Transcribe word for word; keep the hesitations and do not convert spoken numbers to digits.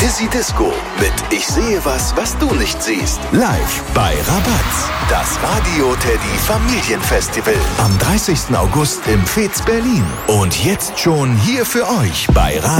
Dizzy Disco mit Ich sehe was, was du nicht siehst. Live bei Rabatz. Das Radio Teddy Familienfestival. Am dreißigsten August im Fez Berlin. Und jetzt schon hier für euch bei Radio